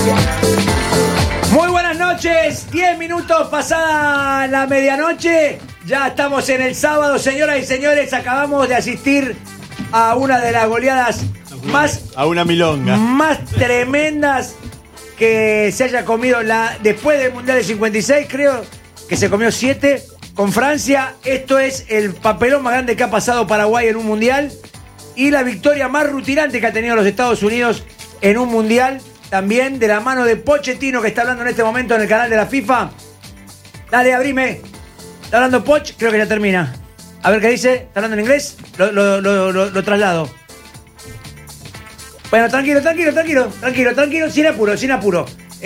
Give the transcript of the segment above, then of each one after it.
Muy buenas noches, 10 minutos pasada la medianoche. Ya estamos en el sábado, señoras y señores. Acabamos de asistir a una de las goleadas a una milonga más tremendas que se haya comido después del Mundial de 56, creo que se comió 7 con Francia. Esto es el papelón más grande que ha pasado Paraguay en un Mundial y la victoria más rutilante que ha tenido los Estados Unidos en un Mundial, también de la mano de Pochettino, que está hablando en este momento en el canal de la FIFA. Dale, abrime. Está hablando Poch, creo que ya termina. A ver qué dice. ¿Está hablando en inglés? Lo traslado. Bueno, tranquilo, sin apuro.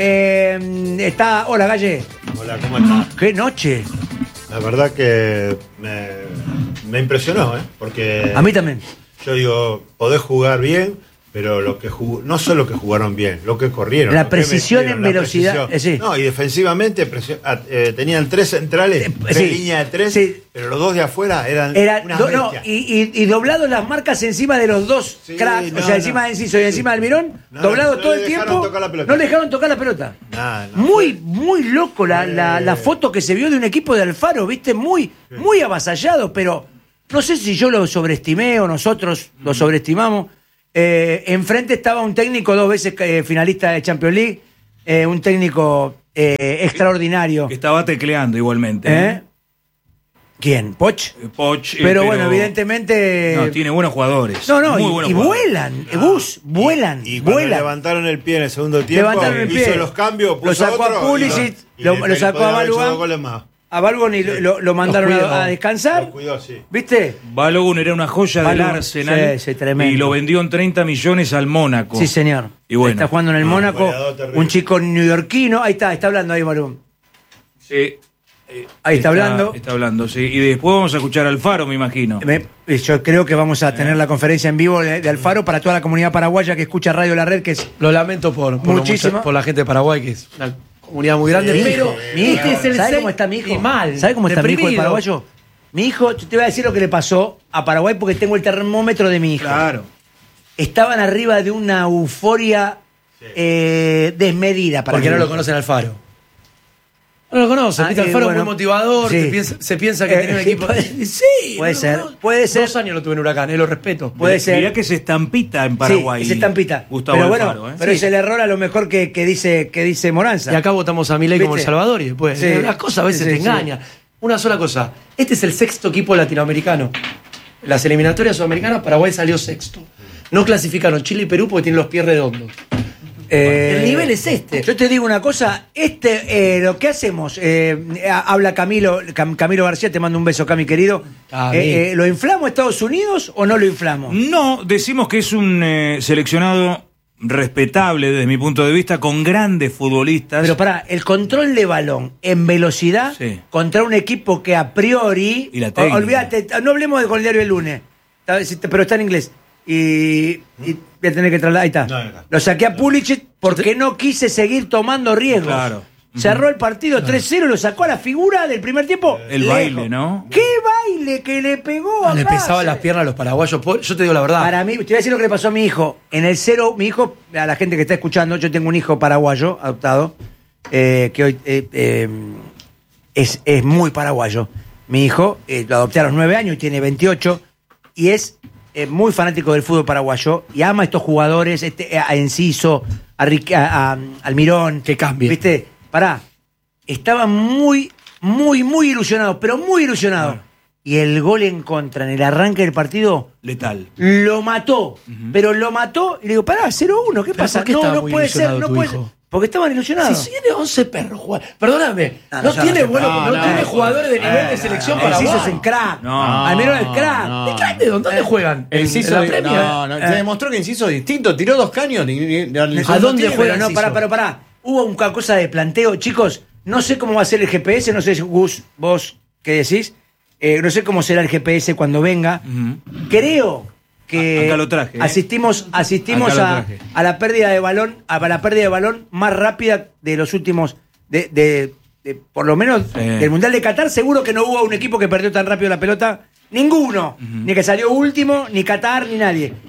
Hola, Galle. Hola, ¿cómo estás? ¡Qué noche! La verdad que me impresionó, porque... A mí también. Yo digo, podés jugar bien, pero no solo que jugaron bien, lo que corrieron. La precisión en velocidad. Sí. No, y defensivamente tenían 3 centrales, 3 líneas de 3, sí. Pero los 2 de afuera eran unas bestias. Y doblados las marcas encima de los 2 cracks, encima de Enciso y encima de Almirón, doblado todo el tiempo. No le dejaron tocar la pelota. Muy loco la foto que se vio de un equipo de Alfaro, ¿viste? Muy avasallado, pero no sé si yo lo sobreestimé o nosotros lo sobreestimamos. Enfrente estaba un técnico 2 veces finalista de Champions League, un técnico extraordinario. Que estaba tecleando igualmente. ¿Quién? ¿Poch? Poch. Pero bueno, evidentemente... No, tiene buenos jugadores. Muy buenos y jugadores. vuelan. Y cuando levantaron el pie en el segundo tiempo, hizo los cambios, puso lo sacó a Pulisic, lo sacó a Balogun. A Balogun y lo mandaron a descansar. Lo cuidó, sí. ¿Viste? Balogun era una joya del Arsenal. Sí, tremendo. Y lo vendió en 30 millones al Mónaco. Sí, señor. Y bueno, está jugando en el Mónaco. Un chico neoyorquino. Ahí está hablando ahí Balogun. Sí. Ahí está hablando. Está hablando, sí. Y después vamos a escuchar a Alfaro, me imagino. Yo creo que vamos a tener la conferencia en vivo de Alfaro para toda la comunidad paraguaya que escucha Radio La Red, que es... Lo lamento por la gente de Paraguay, que es una comunidad muy grande. Pero mi hijo, ¿sabe cómo está mi hijo? ¿Sabe cómo está mi hijo el paraguayo? Mi hijo, yo te voy a decir lo que le pasó a Paraguay porque tengo el termómetro de mi hijo. Claro. Estaban arriba de una euforia desmedida. Porque no lo conocen Alfaro. No lo conocen, Alfaro es muy motivador, se piensa que tiene un equipo... Puede ser. 2 años lo tuve en Huracán, lo respeto. Puede ser. Mirá que se estampita en Paraguay. Sí, se estampita. Gustavo pero bueno, Alfaro, pero es el error a lo mejor que dice Moranza. Y acá votamos a Milei como El Salvador y después... Las cosas a veces te engañan. Una sola cosa, este es el 6º equipo latinoamericano. En las eliminatorias sudamericanas, Paraguay salió 6º. No clasificaron Chile y Perú porque tienen los pies redondos. El nivel es este. Yo te digo una cosa, lo que hacemos, habla Camilo García, te mando un beso, Cami querido. ¿Lo inflamos a Estados Unidos o no lo inflamos? No, decimos que es un seleccionado respetable desde mi punto de vista, con grandes futbolistas. Pero pará, el control de balón en velocidad contra un equipo que a priori... Y la técnica. Olvídate, no hablemos con el diario del lunes, pero está en inglés. Y voy a tener que trasladar. Ahí está. No. Lo saqué a Pulisic porque no quise seguir tomando riesgos. Claro. Cerró el partido 3-0 y lo sacó a la figura del primer tiempo. El baile, ¿no? ¿Qué baile que le pegó? Le pesaban las piernas a los paraguayos. Yo te digo la verdad. Para mí, te voy a decir lo que le pasó a mi hijo. En el 0, mi hijo, a la gente que está escuchando, yo tengo un hijo paraguayo adoptado, que hoy es muy paraguayo. Mi hijo lo adopté a los 9 años y tiene 28 y es muy fanático del fútbol paraguayo y ama a estos jugadores, a Enciso, a Almirón. Que cambie. ¿Viste? Pará. Estaba muy ilusionado, pero muy ilusionado. Bueno. Y el gol en contra en el arranque del partido... Letal. Lo mató. Pero lo mató y le digo, pará, 0-1, ¿qué pasa? No puede ser, no puede ser. Porque estaban ilusionados. Si tiene 11 perros jugando. Perdóname. No tiene jugadores de nivel de selección para Enciso es el crack. Almirón es el crack. ¿De dónde juegan? Enciso se demostró que Enciso es distinto. Tiró 2 caños. ¿A dónde juegan? No, pará. Hubo una cosa de planteo. Chicos, no sé cómo va a ser el GPS. No sé, Gus, vos qué decís. No sé cómo será el GPS cuando venga. Creo que acá lo traje, asistimos a la pérdida de balón, más rápida de los últimos de por lo menos del Mundial de Qatar. Seguro que no hubo un equipo que perdió tan rápido la pelota, ninguno, ni que salió último, ni Qatar, ni nadie.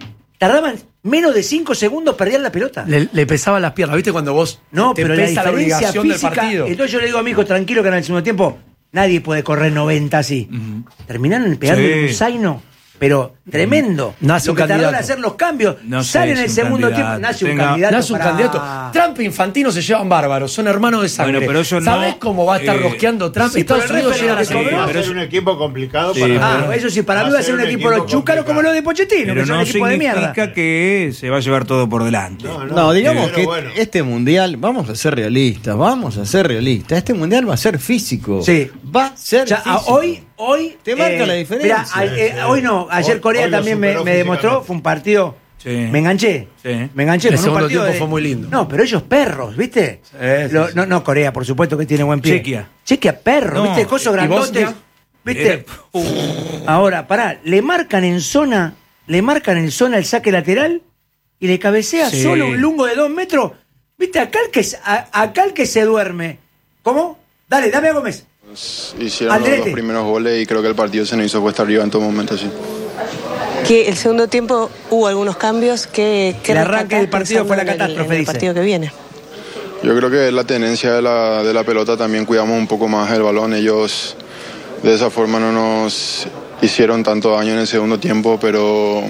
tardaban menos de 5 segundos, perdían la pelota. Le pesaban las piernas, ¿viste? Cuando vos te pero pesa la obligación física, del partido. Entonces yo le digo a mi hijo, tranquilo, que en el segundo tiempo nadie puede correr 90 así. Terminaron pegando un zaino, pero tremendo. Nace Lo un que tardaron en candidato. hacer los cambios. Salen en el segundo tiempo, nace un candidato. Nace un candidato. Trump e Infantino se llevan bárbaros, son hermanos de sangre. Bueno, pero eso ¿Sabés cómo va a estar rosqueando Trump? sí, Estados pero el Unidos llegan a referee ser. Va a ser un equipo complicado Eso sí, para mí va a ser un equipo de los chúcaros como lo de Pochettino, Pero que son no un equipo de mierda. significa que se va a llevar todo por delante. No, digamos que bueno. este mundial, vamos a ser realistas. Este mundial va a ser físico. Sí. Va a ser O sea, físico. hoy Te marca la diferencia. Mirá, hoy no, ayer Corea hoy lo también superó me demostró, físicamente. fue un partido. Sí. Me enganché. Sí. Me enganché El con un segundo partido. tiempo fue muy lindo. No, pero ellos perros, ¿viste? Sí, No, Corea, por supuesto que tiene buen pie. Chequia. Perro, No, ¿viste? Coso ¿y grandotes. Bosnia? ¿Viste? Ahora, pará, le marcan en zona el saque lateral y le cabecea Sí. solo un lungo de 2 metros. ¿Viste? Acá el que se duerme. ¿Cómo? Dale, dame a Gómez. Hicieron los primeros goles y creo que el partido se nos hizo cuesta arriba en todo momento, sí. Que el segundo tiempo hubo algunos cambios que El arranque del partido fue la pensando en catástrofe, el dice. partido que viene. Yo creo que la tenencia de la pelota también cuidamos un poco más el balón. Ellos de esa forma no nos hicieron tanto daño en el segundo tiempo, pero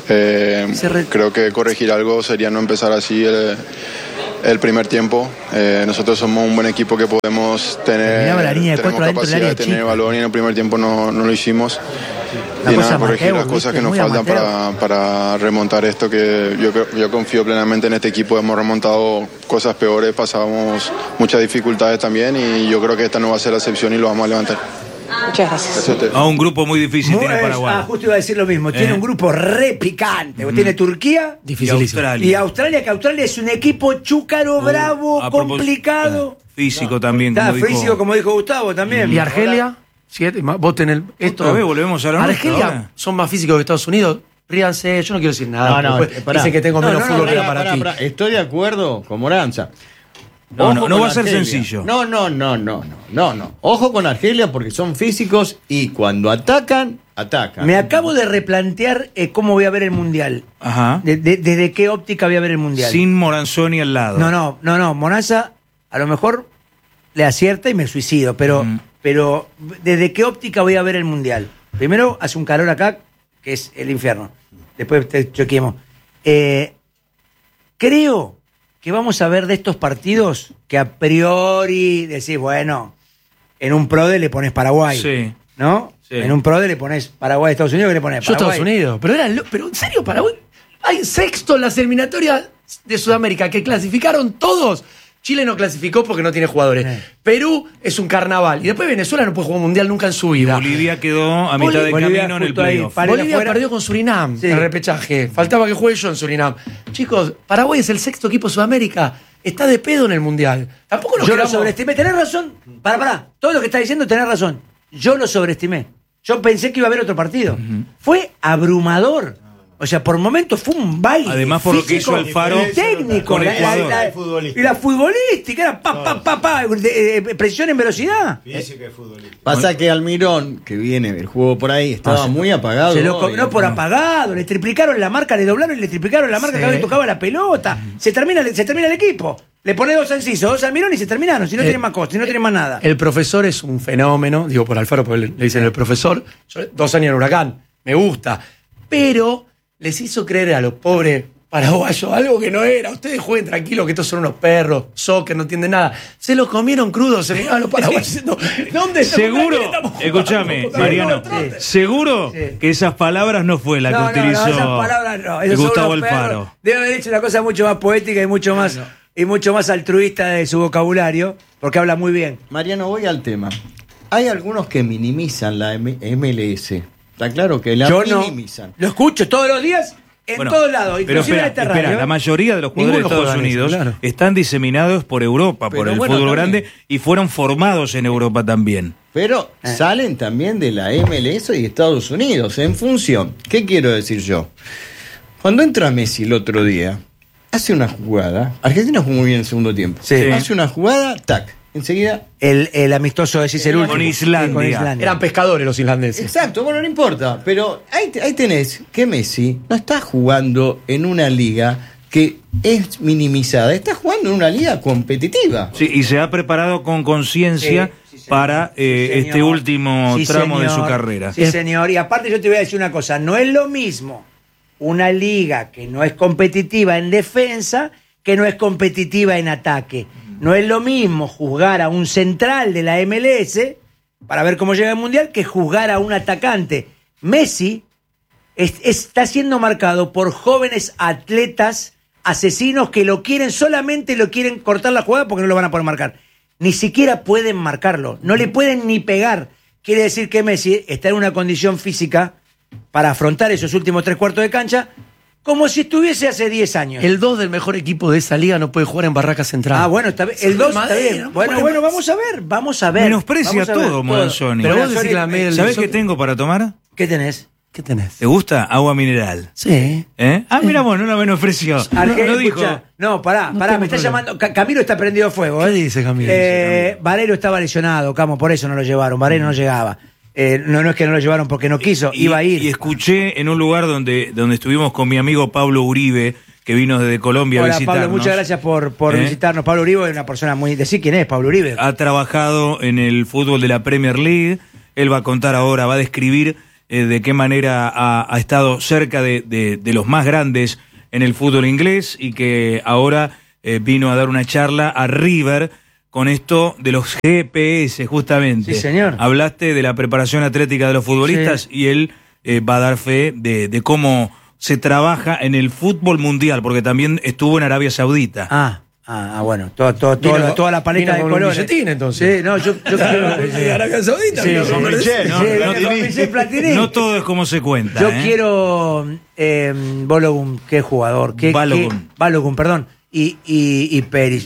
creo que corregir algo sería no empezar así el primer tiempo. Nosotros somos un buen equipo que podemos Terminaba la línea de tenemos cuatro adentro del capacidad área de tener chica. balón y en el primer tiempo no lo hicimos. Una Y cosa nada, corregir amateur, las cosas ¿viste? que nos Muy faltan amateur. para remontar esto, que yo confío plenamente en este equipo. Hemos remontado cosas peores, pasamos muchas dificultades también y yo creo que esta no va a ser la excepción y lo vamos a levantar. Muchas gracias. Gracias a ustedes. A un grupo muy difícil tiene Paraguay. Justo iba a decir lo mismo. Tiene un grupo re picante. Tiene Turquía Dificilísimo. y Australia, que Australia es un equipo chúcaro, bravo, a propósito, complicado. Físico también, Está como dijo. físico, como dijo Gustavo también. ¿Y Argelia? 7, vos tenés Otra vez volvemos a la nuestra Argelia ahora. son más físicos que Estados Unidos. Ríanse, yo no quiero decir nada. No, Después pará. dicen que tengo menos fútbol que para ti. Estoy de acuerdo con Moranza. No, Ojo no con va a ser Argelia. sencillo. No. Ojo con Argelia porque son físicos y cuando atacan. Me acabo de replantear cómo voy a ver el Mundial. Ajá. Desde qué óptica voy a ver el Mundial. Sin Moranzoni al lado. No. Moranza a lo mejor le acierta y me suicido, pero ¿desde qué óptica voy a ver el Mundial? Primero, hace un calor acá que es el infierno. Después te choquemos. Creo que vamos a ver de estos partidos que a priori decís, bueno, en un PRODE le pones Paraguay. Sí. ¿No? Sí. En un PRODE le pones Paraguay, Estados Unidos, que le pones Yo Paraguay. Estados Unidos. Pero en serio, Paraguay. Hay sexto en las eliminatorias de Sudamérica que clasificaron todos. Chile no clasificó porque no tiene jugadores. Perú es un carnaval. Y después Venezuela no puede jugar un mundial nunca en su vida. Bolivia quedó a mitad de Bolivia camino en el justo ahí, playoff. Bolivia perdió con Surinam en el repechaje. Faltaba que juegue yo en Surinam. Chicos, Paraguay es el sexto equipo de Sudamérica. Está de pedo en el mundial. Tampoco nos Yo lo quedamos... sobreestimé. Tenés razón. Pará. Todo lo que está diciendo tenés razón. Yo lo sobreestimé. Yo pensé que iba a haber otro partido. Fue abrumador. O sea, por momentos fue un baile. Además, por lo que hizo Alfaro técnico. con Ecuador. Y la futbolística. Era presión en velocidad. Física y futbolística. Pasa que Almirón, que viene del juego por ahí, estaba muy apagado. Se lo hoy, comió por apagado. Le triplicaron la marca, le doblaron y le triplicaron la marca cada vez que tocaba la pelota. Se termina el equipo. Le pone 2 a Enciso, 2 a Almirón y se terminaron. Si no tienen más cosas, si no tienen más nada. El profesor es un fenómeno. Digo por Alfaro, porque le dicen el profesor. Yo, 2 años en Huracán. Me gusta. Pero les hizo creer a los pobres paraguayos algo que no era. Ustedes jueguen tranquilos que estos son unos perros, soccer, no entienden nada. Se los comieron crudos, se miraban los paraguayos diciendo, ¿dónde estamos? Seguro, escúchame, Mariano, seguro que esas palabras no fue la que utilizó esas palabras no. Esos son Gustavo unos perros. Alfaro. Debe haber hecho una cosa mucho más poética y mucho más altruista de su vocabulario, porque habla muy bien. Mariano, voy al tema. Hay algunos que minimizan la MLS. Está claro que la Yo no. minimizan. Lo escucho todos los días en Bueno, todos lados, pero inclusive en espera, esta radio. la mayoría de los jugadores de Ninguno Estados juega en eso, Unidos claro. están diseminados por Europa, por Pero el bueno, fútbol también. grande, y fueron formados en Europa también. Pero salen también de la MLS y Estados Unidos, en función. ¿Qué quiero decir yo? Cuando entra Messi el otro día, hace una jugada. Argentina jugó muy bien el segundo tiempo. Sí. Hace una jugada, tac. enseguida. El amistoso es el último. Con Islandia. Eran pescadores los islandeses. Exacto, bueno, no importa. Pero ahí tenés que Messi no está jugando en una liga que es minimizada, está jugando en una liga competitiva. Sí, y se ha preparado con conciencia para este último tramo de su carrera. Sí, señor. Y aparte yo te voy a decir una cosa, no es lo mismo una liga que no es competitiva en defensa que no es competitiva en ataque. No es lo mismo jugar a un central de la MLS para ver cómo llega el Mundial que jugar a un atacante. Messi está siendo marcado por jóvenes atletas asesinos que solamente lo quieren cortar la jugada porque no lo van a poder marcar. Ni siquiera pueden marcarlo, no le pueden ni pegar. Quiere decir que Messi está en una condición física para afrontar esos últimos 3/4 de cancha como si estuviese hace 10 años. El 2 del mejor equipo de esa liga no puede jugar en Barraca Central. Ah, bueno, está bien. El 2 está bien. Bueno, vamos a ver. Menosprecia todo, Modanzoni. Pero vos decís que ¿sabés qué tengo para tomar? ¿Qué tenés? ¿Qué tenés? ¿Te gusta? Agua mineral. Sí. Ah, mira vos, no la menospreció. No dijo. No, pará, me está llamando. Camilo está prendido a fuego. ¿Qué dice Camilo? Valero estaba lesionado, Camo, por eso no lo llevaron. Valero no llegaba. No es que no lo llevaron porque no quiso, iba a ir. Y escuché en un lugar donde estuvimos con mi amigo Pablo Uribe, que vino desde Colombia a visitarnos. Pablo, muchas gracias por visitarnos. Pablo Uribe es una persona muy... Decí quién es Pablo Uribe. Ha trabajado en el fútbol de la Premier League. Él va a contar ahora, va a describir de qué manera ha estado cerca de los más grandes en el fútbol inglés y que ahora vino a dar una charla a River con esto de los GPS, justamente. Sí, señor. Hablaste de la preparación atlética de los futbolistas, sí, y él va a dar fe de cómo se trabaja en el fútbol mundial, porque también estuvo en Arabia Saudita. Bueno, toda la paleta de colores. Entonces. Sí, no, yo quiero Arabia Saudita. Sí, con Michel, no todo es como se cuenta. Yo quiero Balogun, qué jugador, Balogun, perdón, y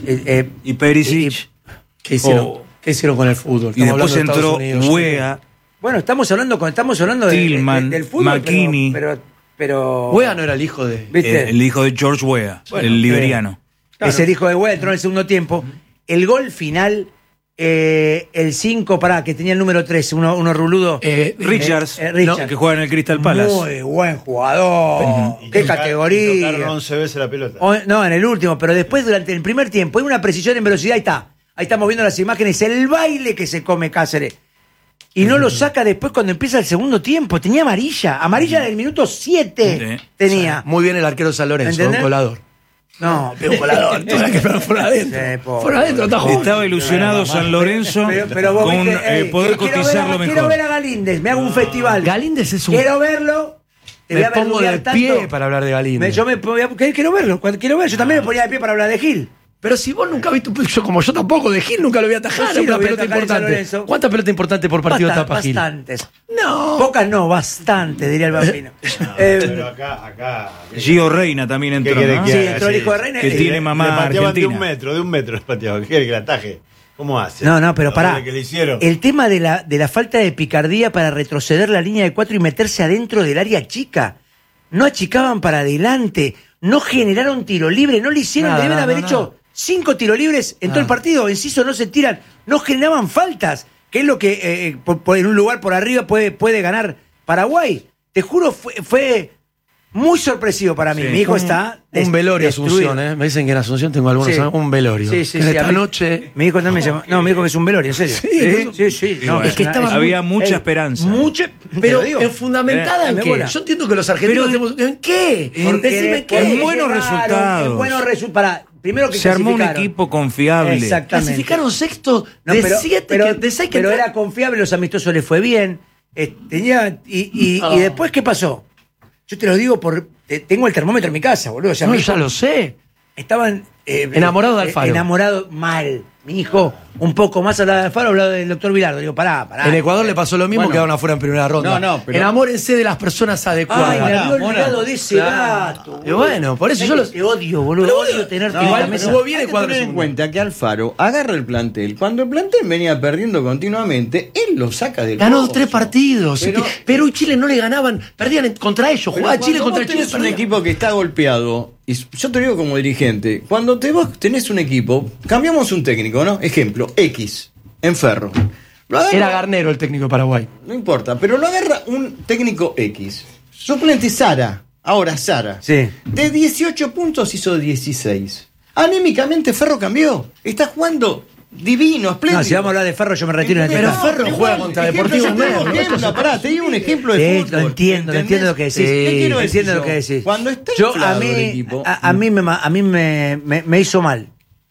Perisic. ¿Qué hicieron con el fútbol? Y después entró Wea. Bueno, estamos hablando Tillman, del fútbol, McKinney. pero Wea no era el hijo de... ¿viste? El hijo de George Weah, el liberiano. Claro. Es el hijo de Wea, entró en el segundo tiempo. El gol final, el 5, que tenía el número 3, uno ruludo. Richards, que juega en el Crystal Palace. Muy buen jugador. Qué categoría. Tocaron 11 veces la pelota. No, en el último, pero después durante el primer tiempo hay una precisión en velocidad, ahí estamos viendo las imágenes, el baile que se come Cáceres. Y no lo saca después cuando empieza el segundo tiempo. Tenía amarilla del minuto 7 tenía. Muy bien el arquero San Lorenzo, un colador. No, pero colador. Fuera adentro. Fuera adentro está jugando. Estaba ilusionado San Lorenzo pero vos con poder cotizarlo mejor. Quiero ver a Galíndez, me hago un festival. Galíndez es un... Quiero verlo. Me pongo de pie para hablar de Galíndez. Quiero verlo. Yo también me ponía de pie para hablar de Gil. Pero si vos nunca viste, yo tampoco, de Gil nunca lo voy a atajar. Sí, una pelota importante. ¿Cuántas pelotas importantes por partido tapa Gil? Bastantes. No. Pocas no, bastantes, diría el bambino. Pero acá. Gio Reina también entró, ¿no? Sí, entró el hijo de Reina. Que tiene mamá argentina. De un metro le pateaban. ¿Quiere que la ataje? ¿Cómo hace? No, pero pará. Que le hicieron. El tema de la falta de picardía para retroceder la línea de 4 y meterse adentro del área chica. No achicaban para adelante, no generaron tiro libre, no le hicieron, deben haber hecho 5 tiros libres en todo el partido. Enciso no se tiran, no generaban faltas, que es lo que en un lugar por arriba puede ganar Paraguay. Te juro, fue muy sorpresivo para mí. Mi hijo está un velorio Asunción, me dicen que en Asunción tengo algunos un velorio. Sí. Esta noche. Mi hijo también me llama. No, mi hijo que es un velorio, en serio. Sí. No, es que había mucha esperanza. Pero fundamentada en qué. Yo entiendo que los argentinos tenemos. ¿En qué? Decime qué. En buenos resultados. Primero que se armó un equipo confiable. Exactamente. Clasificaron sexto de 7 de 6 pero era confiable, los amistosos les fue bien. Y después, ¿qué pasó? Yo te lo digo tengo el termómetro en mi casa, boludo. Ya lo sé. Estaban enamorados de Alfaro. Enamorados mal. Mi hijo, un poco más hablaba de Alfaro, hablaba del doctor Bilardo. Digo, pará. En Ecuador le pasó lo mismo, quedaron afuera en primera ronda. Pero... Enamórense de las personas adecuadas. Ay, me había olvidado de ese gato. Y bueno, por eso yo te odio, boludo. Odio tenerte en la mesa. Hay que tener en cuenta que Alfaro agarra el plantel. Cuando el plantel venía perdiendo continuamente, él lo saca del ganó 3 partidos. Perú y Chile no le ganaban, perdían contra ellos. Jugaba Chile contra Chile. Es un equipo que está golpeado y yo te digo como dirigente, cuando vos tenés un equipo, cambiamos un técnico, ¿no? Ejemplo, X, en Ferro. Era Garnero el técnico de Paraguay. No importa, pero lo agarra un técnico X. Suplente Sara, ahora Sara. Sí. De 18 puntos hizo 16. Anímicamente Ferro cambió. Está jugando divino, espléndido. No, si vamos a hablar de Ferro, yo me retiro en Pero esta. Ferro juega contra Deportivo Merlo. Pará, te digo un ejemplo de fútbol. Lo entiendo lo que decís. ¿Qué quiero decir Entiendo yo? lo que decís. Cuando está yo, inflado el equipo. a mí me hizo mal.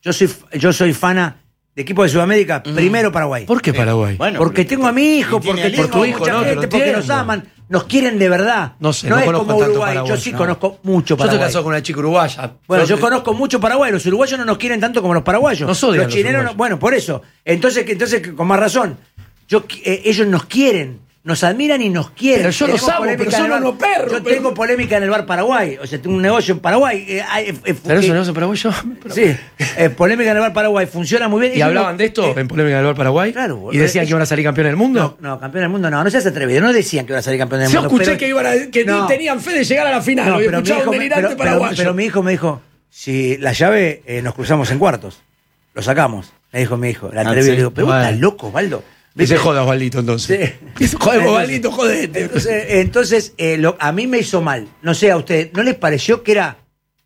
Yo soy fana de equipo de Sudamérica, primero Paraguay. ¿Por qué Paraguay? Bueno, Porque tengo a mi hijo, tiene porque al hijo, tengo tu hijo, mucha no, te lo gente, porque nos entiendo. aman, nos quieren de verdad. No sé, no no es conozco como tanto Uruguay. Paraguay, Yo sí no. conozco mucho Yo Paraguay. estoy casado con una chica uruguaya. Bueno, yo conozco mucho Paraguay. Los uruguayos no nos quieren tanto como los paraguayos. Nos odian los los chilenos, uruguayos. bueno, por eso. Entonces, con más razón. Ellos nos quieren, nos admiran y nos quieren. Pero yo los Tenemos amo, polémica pero son en el bar. unos perros, Yo pero- tengo polémica en el bar Paraguay. O sea, tengo un negocio en Paraguay. ¿Pero eso no es paraguayo? Sí, polémica en el bar Paraguay. Funciona muy bien. ¿Y Ellos hablaban no- de esto en Polémica del Bar Paraguay? Claro, ¿Y decían que iban a salir campeón del mundo? No, campeón del mundo no seas atrevido. No decían que iban a salir campeón del Yo mundo. escuché pero- que No. tenían fe de llegar a la final. No, Lo había pero mi escuchado hijo un me- delirante paraguayo. pero mi hijo me dijo, si la llave nos cruzamos en cuartos, lo sacamos. Me dijo mi hijo, la atreví. sí. Le digo, pero vos Bueno. estás loco, Osvaldo. Que se ¿Viste? joda Osvaldito entonces. Sí. Joder, Osvaldito, jodete. Entonces, a mí me hizo mal. No sé, a ustedes, ¿no les pareció que era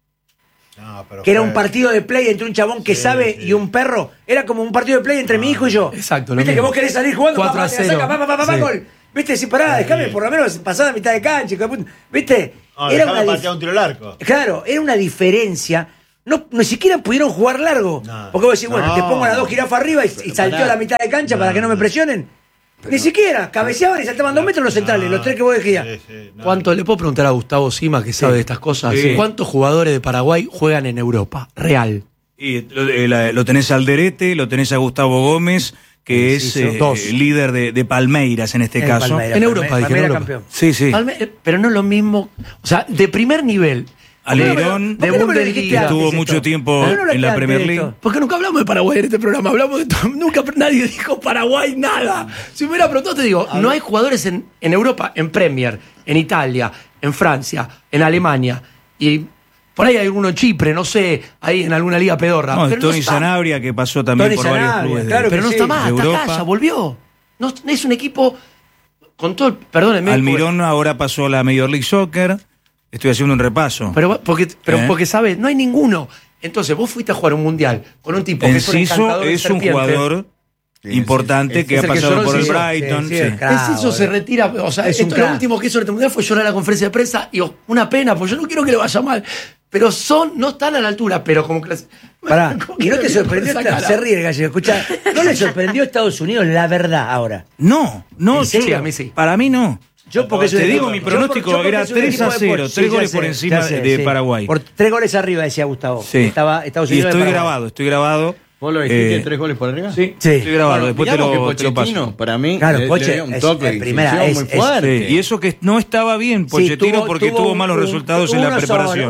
No, pero un fue- partido de play entre un chabón que sabe y un perro? Era como un partido de play entre mi hijo y yo. Exacto, lo ¿Viste mismo. que vos querés salir jugando? 4-0. Pa, Sí. gol. ¿Viste? Si pará, déjame por lo menos pasar a mitad de cancha. hijo de puta. ¿Viste? No, Era dejame una patear un tiro al arco. Claro, era una diferencia. No, ni siquiera pudieron jugar largo. No. Porque vos decís, bueno, No. te pongo las dos jirafas arriba y salteo a la mitad de cancha para que no me presionen. Ni siquiera, cabeceaban y saltaban 2 metros los centrales, los tres que vos decías. Sí, sí, no. ¿Cuánto le puedo preguntar a Gustavo Sima, que sabe de estas cosas? Sí. ¿Cuántos jugadores de Paraguay juegan en Europa? Real. Y lo tenés a Alderete, lo tenés a Gustavo Gómez, que es dos. líder de Palmeiras en este caso. Palmeiras, En Europa, dije, en Palmeiras Europa. campeón. Sí, sí. Pero no es lo mismo. O sea, de primer nivel. Aleirón, ¿Por qué no me lo dijiste Bundesliga. antes estuvo esto? mucho tiempo ¿Por qué no lo en la hablaste Premier de League. esto? Porque nunca hablamos de Paraguay en este programa, hablamos de todo. Nunca nadie dijo Paraguay nada. Si me hubiera preguntado, te digo, no hay jugadores en Europa, en Premier, en Italia, en Francia, en Alemania. Y por ahí hay alguno en Chipre, no sé, ahí en alguna liga pedorra. No, pero Tony está. Sanabria, que pasó también Tony por varios Sanabria, clubes. claro. Pero no sí, está más, de está acá, Europa. ya volvió. No, es un equipo con todo. Perdónenme. Almirón ahora pasó a la Major League Soccer. Estoy haciendo un repaso. Pero porque sabes, no hay ninguno. Entonces, vos fuiste a jugar un mundial con un tipo que es un Enciso encantador de es un serpiente. jugador importante que es ha el que pasado lloró por el Enciso. Brighton. Sí, sí. sí, claro. Enciso se retira, o sea, Es un esto lo crack. último que hizo en este mundial fue llorar a la conferencia de prensa y una pena, porque yo no quiero que le vaya mal. Pero no están a la altura, pero como clase. Pará, ¿Cómo ¿y no que te sorprendió? esa cara? Se ríe el gallego, escuchá. ¿No le sorprendió a Estados Unidos la verdad ahora? No, ¿En serio? Sí, a mí sí. Para mí no. Yo porque Te soy un digo, equipo- mi yo pronóstico porque era soy un 3 a equipo de 0, deporte. 3 Sí, ya goles sé, por encima ya sé, de sí. Paraguay. Por 3 goles arriba, decía Gustavo. Sí. Estaba Estados Y Unidos. estoy de Paraguay. grabado. ¿Vos lo dijiste 3 goles por arriba? Sí, Sí. estoy grabado. Bueno, Después te digamos lo que Pochettino, paso. para mí, Claro, le Poche dio un es- toque es de primera, decisión muy fuerte. Sí, y eso que no estaba bien Pochettino porque tuvo malos resultados en la preparación.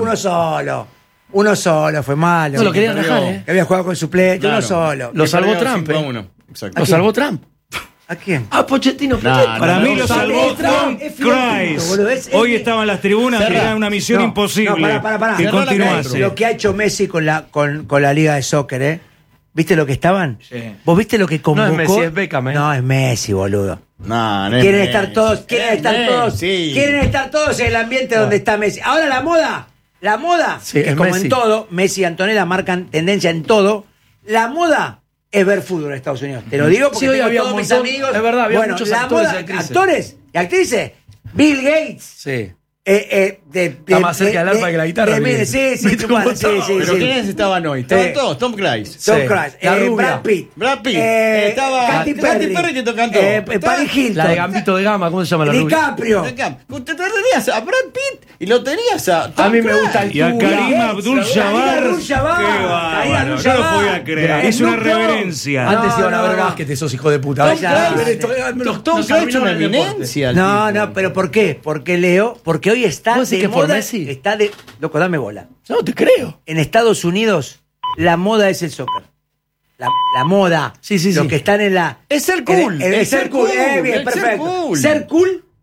Uno solo, fue malo. No lo querían perdió. dejar, ¿eh? Que había jugado con suplente, Claro. uno solo. Lo salvó Perdió Trump. 5-1. Exacto. Lo salvó Trump. ¿A quién? Ah, Pochettino. Para mí lo salvó es Tom finalito, boludo, Cruise. es- Hoy estaba en las tribunas, que era una misión No, imposible no, pará. que Cerrá la continuase. Lo que ha hecho Messi con la Liga de Soccer, ¿eh? ¿Viste lo que estaban? Sí. ¿Vos viste lo que convocó? No es Messi, es Beckham, ¿eh? No, es Messi, boludo. No, no es Quieren Messi. estar todos, quieren estar todos en el ambiente donde está Messi. Ahora la moda, Sí, que es como Messi. en todo, Messi y Antonella marcan tendencia en todo. La moda es ver fútbol en Estados Unidos. Te lo digo porque Sí, hoy tengo había todos un mis montón, amigos. es verdad, había bueno, muchos la actores moda, y actrices. actores y actrices. Bill Gates. Sí. Está más cerca del arpa que la guitarra, Bill Gates. Sí, ¿Viste cómo bueno, estaba? ¿Pero sí. quiénes estaban hoy? Estaban todos. Tom Cruise. Tom Sí. Cruise, La rubia. Brad Pitt, Estaba Katy Perry, que tocando. Paris Hilton, La de Gambito de Gama, ¿cómo se llama la rubia? DiCaprio. Te tenías a Brad Pitt y lo tenías a Tom A mí me Cruise. gusta el Y a Tuga. Karim Abdul-Jabbar. Karim Abdul-Jabbar. Qué Karim bárbaro, no Abdul-Jabbar. lo podía creer. Es una Snoop Dogg. reverencia. Antes iban a ver no. básquet, esos hijos de puta. Tom Cruise. Tom Cruise es una eminencia. el No, tipo. no, pero ¿por qué? Porque Leo, porque hoy está ¿Vos decís de que por moda, Messi? está de, loco, dame bola. No, te creo. En Estados Unidos la moda es el soccer. La moda. Sí, sí, Los sí. que están en la Es ser cool. Es ser cool. Bien, el ser perfecto. cool. Ser cool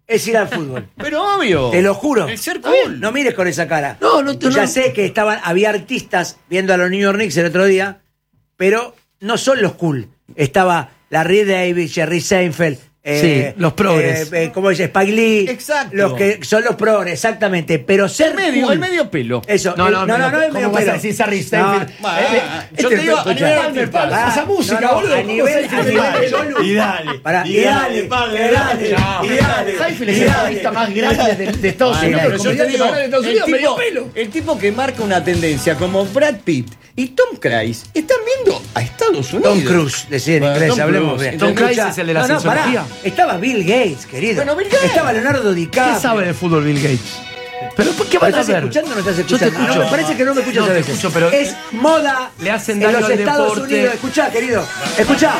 es ir al fútbol. Pero obvio. Te lo juro. El ser cool. No mires con esa cara. No, ya sé que había artistas viendo a los New York Knicks el otro día, pero no son los cool. Estaba Larry Davis, Jerry Seinfeld. Los progres. ¿Cómo dice? Spike Lee. Exacto. Los que son los progres, exactamente. Pero ser cool. El medio pelo. Eso. No, el medio pelo. Decir Harry Seinfeld? Yo te digo, a nivel Underpal. Esa música, boludo. A nivel Y dale. Y dale. Seinfeld es el artista más grande de Estados Unidos. Pero yo te digo, el tipo que marca una tendencia como Brad Pitt y Tom Cruise están viendo a Estados Unidos. Tom Cruise, decía en inglés, Tom hablemos Cruise. bien. Tom Cruise es el de la cienciología. Estaba Bill Gates, querido. Bueno, Bill Gates. Estaba Leonardo DiCaprio. ¿Qué sabe de fútbol Bill Gates? ¿Pero qué van a ¿Estás hacer? escuchando o no estás Yo te escuchando? escucho. No, me parece que no me escuchas No a te veces. escucho, pero es moda le hacen en daño los al Estados deporte. Unidos. Escuchá, querido. Escuchá.